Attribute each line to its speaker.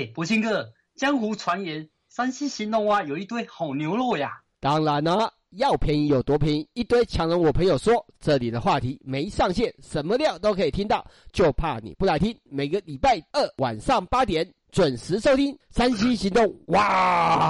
Speaker 1: 博兴哥，江湖传言山西兴隆啊有一堆好牛肉呀。
Speaker 2: 当然了，要便宜有多便宜，一堆强人我朋友说，这里的话题没上限，什么料都可以听到，就怕你不来听。每个礼拜二晚上8点准时收听山西行动，哇！